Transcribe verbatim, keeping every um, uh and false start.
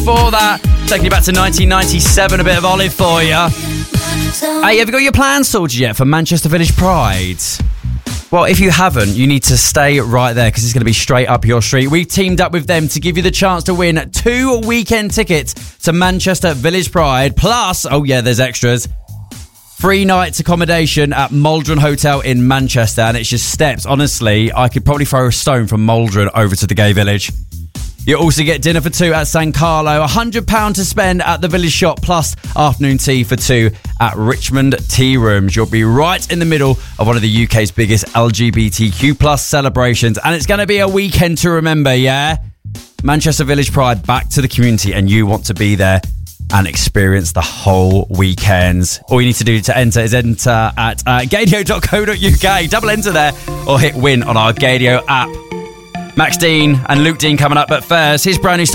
Before that, taking you back to nineteen ninety-seven, a bit of Olive for you. Hey, have you got your plans sorted yet for Manchester Village Pride? Well, if you haven't, you need to stay right there because it's going to be straight up your street. We've teamed up with them to give you the chance to win two weekend tickets to Manchester Village Pride. Plus, oh yeah, there's extras. Free nights accommodation at Maldron Hotel in Manchester. And it's just steps. Honestly, I could probably throw a stone from Maldron over to the gay village. You also get dinner for two at San Carlo, one hundred pounds to spend at the Village Shop, plus afternoon tea for two at Richmond Tea Rooms. You'll be right in the middle of one of the U K's biggest L G B T Q plus celebrations, and it's going to be a weekend to remember, yeah? Manchester Village Pride, back to the community, and you want to be there and experience the whole weekend. All you need to do to enter is enter at uh, gadio dot co dot uk, double enter there, or hit win on our Gadio app. Max Dean and Luke Dean coming up, but first, his brand new